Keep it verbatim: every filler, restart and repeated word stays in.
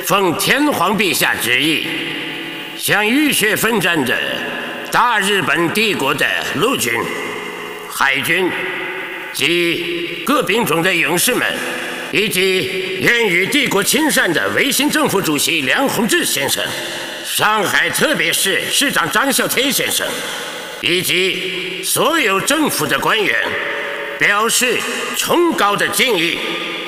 奉天皇陛下旨意，向浴血奋战的大日本帝国的陆军、海军及各兵种的勇士们，以及愿与帝国亲善的维新政府主席梁鸿志先生、上海特别市市长张孝天先生，以及所有政府的官员，表示崇高的敬意。